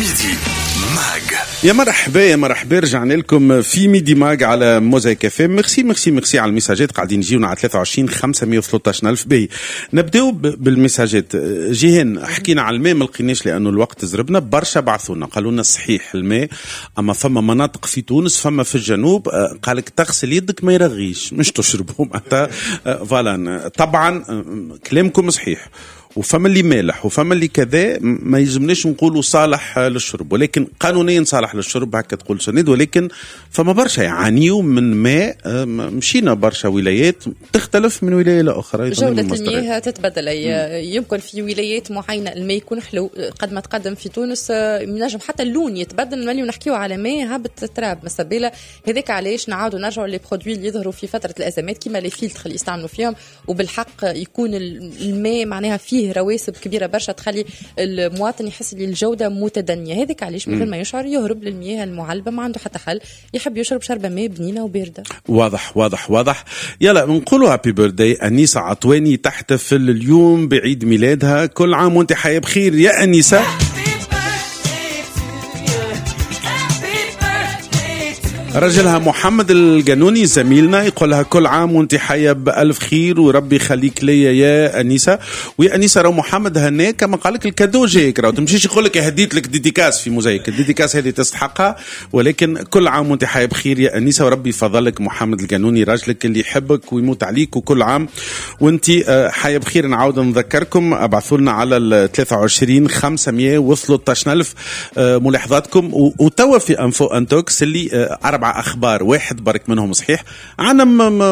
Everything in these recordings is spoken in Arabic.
ميدي ماغ. يا مرحبا رجعنا لكم في ميدي ماغ على موزايك اف ام. ميرسي على المساجات قاعدين يجيونا على 23 513 ألف. باهي نبداو بالمساجات. جيهان حكينا على الماء ما لقيناش لانه الوقت زربنا برشا. بعثونا قالوا لنا صحيح الماء اما فما مناطق في تونس فما في الجنوب قالك تغسل يدك ما يرغيش مش تشربه معناتها فوالا. طبعا كلامكم صحيح وفما اللي مالح وفما اللي كذا ما يلزمناش نقولوا صالح للشرب ولكن قانونيا صالح للشرب هكا تقول سند. ولكن فما برشا يعانيوا من ماء. مشينا برشا ولايات تختلف من ولاية لأخرى. جودة المياه تتبدل. يمكن في ولايات معينة الماء يكون حلو قد ما تقدم في تونس نجم حتى اللون يتبدل. نوليو نحكيو على ماء هبط التراب مسبيلة. هذاك علاش نعاودوا نرجعوا لي برودوي اللي يظهروا في فترة الأزمات كما لي فيلتر اللي يستعملوا فيهم وبالحق يكون الماء معناها فيه رواسب كبيرة برشا تخلي المواطن يحس لي الجودة متدنية. هذاك علاش من غير ما يشعر يهرب للمياه المعلبة ما عنده حتى حل يحب يشرب شربة ماء بنينة وباردة. واضح. يلا نقولوا هابي بيرثداي أنيسة عطواني تحتفل اليوم بعيد ميلادها. كل عام وانت حياة بخير يا أنيسة. رجلها محمد الجنوني زميلنا يقول لها كل عام وانت حية بألف خير وربي يخليك ليا يا أنيسة. ويا أنيسة راهو محمد هناك كما قالك الكادو جايك راهو تمشيش يقول لك هديت لك ديديكاس في موزايك. الديديكاس هذه تستحقها ولكن كل عام وانت حية بخير يا أنيسة وربي يفضلك محمد الجنوني راجلك اللي يحبك ويموت عليك وكل عام وانت حية بخير. نعاود نذكركم ابعثوا لنا على 23 513 ألف ملاحظاتكم. وتوا في انفو انتوكس اللي 4 أخبار واحد برك منهم صحيح. عنا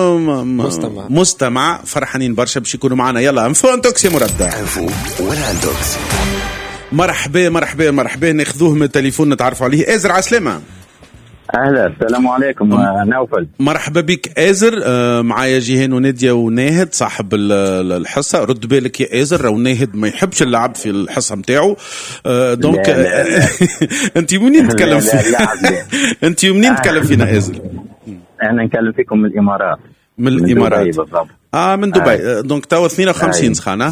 مستمع فرحانين برشا باش يكونوا معنا. يلا انفو انتوكس يا مرد. انفو ولا انتوكس. مرحبا ناخذوه من التليفون نتعرفوا عليه. ازر عسلامة. اهلا السلام عليكم نوفل. مرحبا بك ازر. معايا جيهان ونادية وناهد صاحب الحصة. رد بالك يا ازر راهو ناهد ما يحبش اللعب في الحصة متاعو دونك انت منين تتكلم انت منين تتكلم فينا ازر؟ انا نتكلم فيكم من الامارات. من دبي دونك توا 52 سخانة.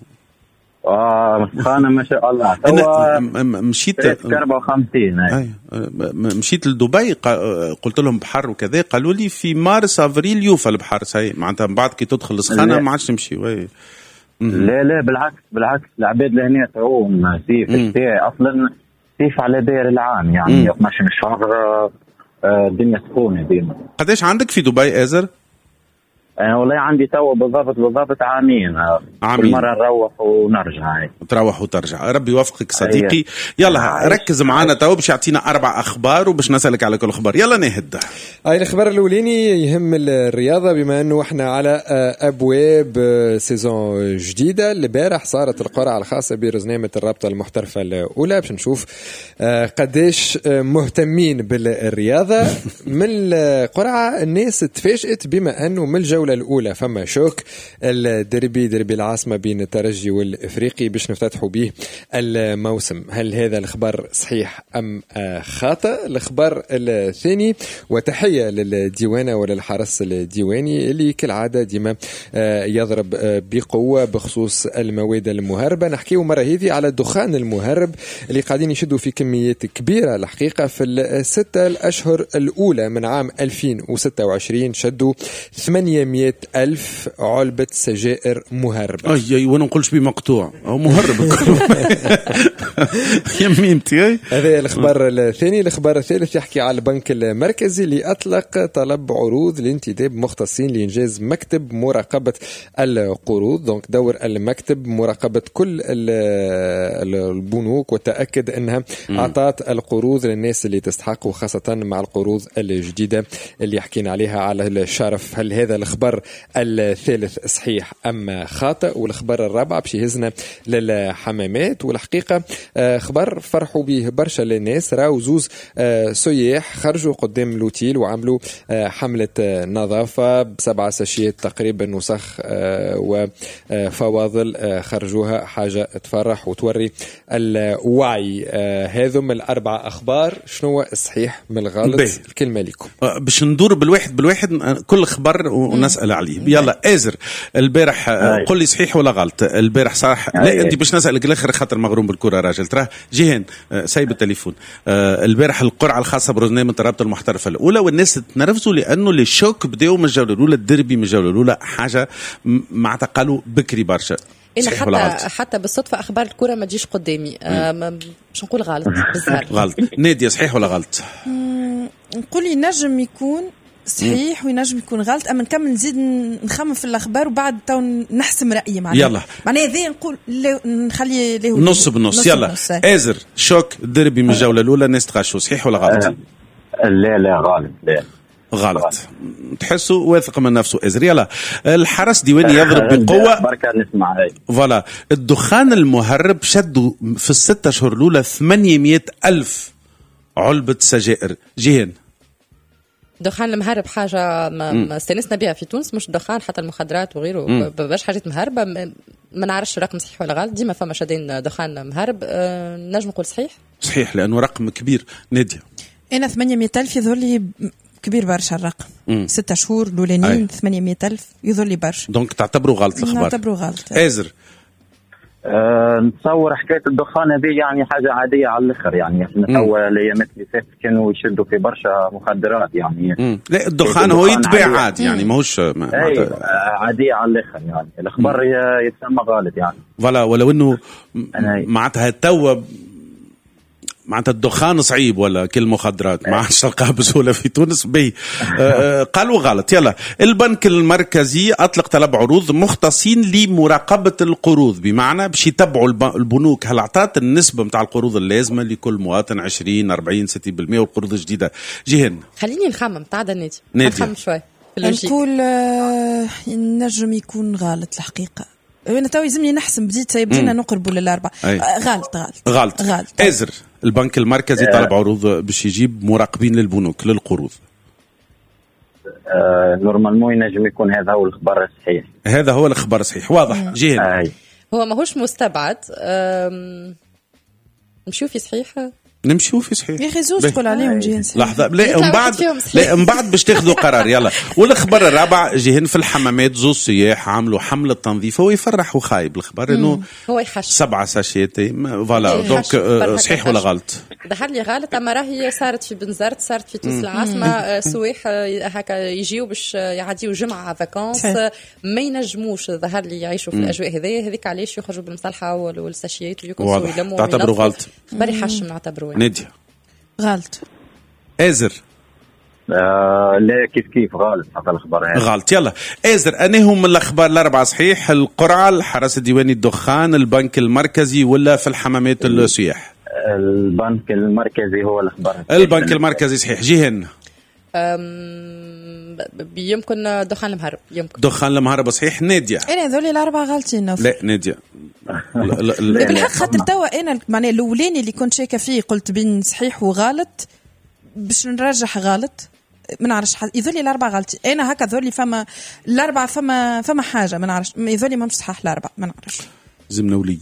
سخانة ما شاء الله. مشيت 54. مشيت لدبي قلت لهم بحر وكذا قالوا لي في مارس افريل يوفى البحر ساي معناتها من بعد كي تدخل السخانة ما عادش تمشي. لا بالعكس العباد لهنا تعوم سيف الشتاء اصلا سيف على داير العام يعني 12 شهر الدنيا سخونة ديما. قداش عندك في دبي ازر؟ والله عندي تو بالضبط عامين. كل مرة نروح ونرجع. تروح وترجع. ربي يوفقك صديقي. يلا ركز معنا تو باش يعطينا 4 أخبار وباش نسألك على كل خبر. يلا نهد. الخبر الأولاني يهم الرياضة بما أنه احنا على أبواب سيزون جديدة. البارح صارت القرعة الخاصة برزنامة الرابطة المحترفة الأولى باش نشوف قديش مهتمين بالرياضة. من القرعة الناس تفاجئت بما أنه من الجولة الأولى فما شوك دربي العاصمة بين الترجي والإفريقي باش نفتتحوا به الموسم. هل هذا الخبر صحيح أم خاطئ؟ الخبر الثاني وتحية للديوانة وللحرس الديواني اللي كالعادة ديما يضرب بقوة بخصوص المواد المهربة. نحكيه مرة هذه على الدخان المهرب اللي قاعدين يشدوا في كميات كبيرة. الحقيقة في الستة الأشهر الأولى من عام 2026 شدوا 800,000 علبة سجائر مهربة. أي وانا نقولش بمقطوع أو مهرب. يميمتي. هذا الخبر الثاني. الخبر الثالث يحكي على البنك المركزي اللي أطلق طلب عروض لانتداب مختصين لإنجاز مكتب مراقبة القروض. دونك دور المكتب مراقبة كل البنوك وتأكد أنها أعطت القروض للناس اللي تستحق وخاصة مع القروض الجديدة اللي حكينا عليها على الشرف. هل هذا الخبر الثالث صحيح أم خاطئ؟ والخبر الرابع باش يهزنا للحمامات. والحقيقة خبر فرحوا به برشا للناس. راو زوز سياح خرجوا قدام لوتيل وعملوا حملة نظافة ب7 ساشيات تقريبا وسخ وفواضل خرجوها. حاجة تفرح وتوري الوعي. هذم ال4 أخبار. شنو الصحيح من الغلط؟ الكلمة لكم باش ندور بالواحد كل خبر ونسأل مسألة عليه. يلا آزر البارح قل لي صحيح ولا غلط. البارح صح لا أنت باش نسألك الآخر خاطر مغروم بالكرة راجل. تراه جيهان سايب التليفون. البارح القرعة الخاصة برنامج الرابطة المحترفة الأولى والناس تنرفزوا لأنه لي شوك بداوا من الجولة الأولى، الدربي من الجولة الأولى حاجة معناتها قالوا بكري برشا. حتى بالصدفة أخبار الكرة ما تجيش قدامي. مش نقول غلط بالزهر. غلط. نادية صحيح ولا غلط؟ نقول ينجم يكون صحيح وينجم يكون غلط، اما نكمل نزيد نخمم في الاخبار وبعد تو نحسم رايي معناها. يلا معناها ذي نقول نخلي له نص بنص. يلا آزر شوك دربي من الجوله الاولى الناس تغشوا صحيح ولا غلط؟ لا غلط. لا غلط. تحسوا واثق من نفسه آزر. يلا الحرس ديواني يضرب بقوه. بركه نسمع هاي. فوالا الدخان المهرب شدوا في الستة أشهر الاولى 800,000 علبه سجائر. جيهان دخان المهرب حاجة ما استنسنا بها في تونس، مش دخان حتى المخدرات وغيره باش حاجات مهربة. ما نعرفش الرقم صحيح ولا غلط، ديما فما شادين دخان مهرب. نجم نقول صحيح لأنه رقم كبير. نادية أنا 800,000 يظهر لي كبير برشا الرقم. 6 شهور الأولانيين 800,000 يظهر لي برشا. دونك تعتبروا غلط الأخبار؟ نعتبروا غلط. آزر نتصور حكاية الدخان هذه يعني حاجة عادية على الآخر. يعني نتصور الأيامات اللي فاتت كانوا يشدوا في برشا مخدرات يعني. لا الدخان هو يتباع عادي يعني ماهوش عادية على الآخر يعني. الأخبار يتسمى غلط يعني. فوالا ولو إنه معناتها توا معناتها الدخان صعيب ولا كل مخدرات ما عادش تلقاها بسهوله في تونس. بي قالوا غلط. يلا البنك المركزي اطلق طلب عروض مختصين لمراقبه القروض، بمعنى باش يتبعوا البنوك هل اعطت النسبه نتاع القروض اللازمه لكل مواطن 20 40 60% والقروض الجديده. جيهان خليني نخمم تعال النادي نخمم شوي. نقول نجم يكون غلط الحقيقه. أنا تو يلزمني نحسم بديت سيبدينا نقربوا للأربعة. غلط. آزر البنك المركزي طلب عروض باش يجيب مراقبين للبنوك للقروض. نورمالمون ينجم يكون هذا هو الخبر الصحيح. هذا هو الخبر الصحيح واضح. جيهان هو ماهوش مستبعد. نمشيو في صحيح. نمشيو في صحيح يا اخي زوج تقول عليهم جيهان لحظه. لا من بعد باش تاخذوا قرار. يلا والخبر الرابع جيهان في الحمامات زوج سياح عملوا حمله تنظيف. هو يفرح وخايب الخبر انه هو يحش 7 ساشيات. فوالا دونك صحيح ولا غلط؟ ظهر لي غلط. اما راهي صارت في بنزرت صارت في تونس العاصمه. سواح هكا يجيو باش يعديو جمعه فاكونس ما ينجموش ظهر لي يعيشوا في الاجواء هذيك علاش يخرجوا بالمصلحه والساشيات ويكونوا يلموا. تعتبروا غلط؟ خبر يحش نعتبروه. نادية غلط. آزر لا كيف غلط حتى الأخبار هذه غلط. يلا آزر أنا هم الأخبار الأربعة صحيح. القرعة الحرس الديواني الدخان البنك المركزي ولا في الحمامات السياح؟ البنك المركزي هو الأخبار. البنك المركزي صحيح. جيهان يمكن دخان المهرب. يمكن دخان المهرب صحيح. نادية أنا ذولي الأربعة غلطين. لا نادية بالحق خاطر توا أنا معناه الأولاني اللي كنت شاكة فيه قلت بين صحيح وغلط باش نرجح غلط. ما نعرفش يذولي الأربعة غلطين. أنا هكا ذولي فما الأربعة فما حاجة ما نعرفش يذولي ما مش صحاح الأربعة ما نعرفش. زمنا ولي.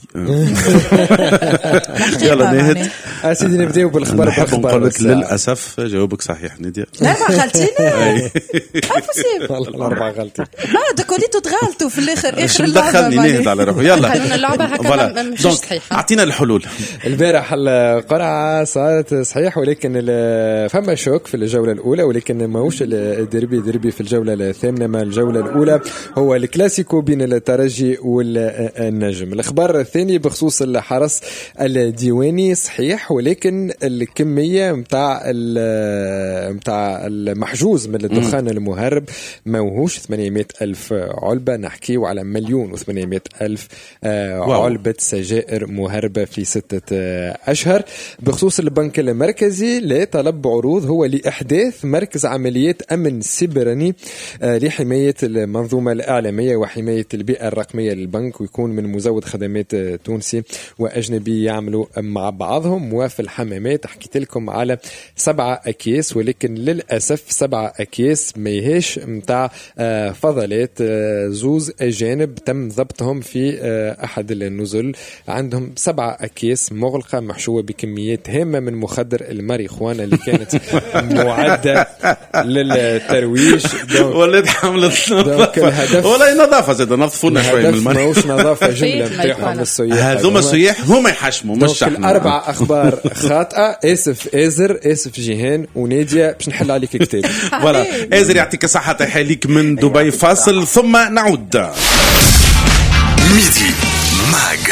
يلا نهد سيدي نبداو بالخبر. نحب نقول لك للاسف جاوبك صحيح نادية. الأربعة غلطين. والله الأربعة غلطين. دكوليتو تغلطوا في الآخر آخر اللعبة. دخلني نهد على روحي. يلا اللعبة هكا مش صحيحة. أعطينا الحلول. البارح القرعة صارت صحيح ولكن فما شوك في الجولة الأولى ولكن ماهوش الدربي في الجولة الثامنة. ما الجولة الأولى هو الكلاسيكو بين الترجي والنجم. الأخبار الثاني بخصوص الحرس الديواني صحيح ولكن الكمية متاع المحجوز من الدخان المهرب ماهوش 800,000 علبة. نحكيو على 1,800,000 علبة سجائر مهربة في 6 أشهر. بخصوص البنك المركزي لا طلب عروض هو لإحداث مركز عمليات أمن سيبراني لحماية المنظومة الإعلامية وحماية البيئة الرقمية للبنك ويكون من مزود تعدد خدمات تونسي وأجنبي يعملوا مع بعضهم. وفي الحمامات حكيت لكم على 7 أكياس، ولكن للأسف 7 أكياس ما يهيش متاع فضلات، زوز أجانب تم ضبطهم في أحد النزل، عندهم 7 أكياس مغلقة محشوة بكميات هامة من مخدر الماريخوانا اللي كانت معدة للترويج. ولد حملة نظافة ولا نظافة زاد نظفونا شوي من المريخ، ماهوش نظافة جملة نتاعهم السياح. هذوما السياح هما يحشموا مش احنا. 4 أخبار خاطئة. آسف آزر، آسف جيهان ونادية، باش نحل عليك كتاب. فوالا آزر يعطيك الصحة، تحية من دبي، فاصل ثم نعود. Midi Mag.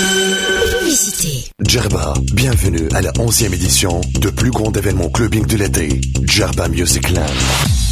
Djerba, bienvenue à la 11e édition de plus grand événement clubbing de l'été, Djerba Music Land.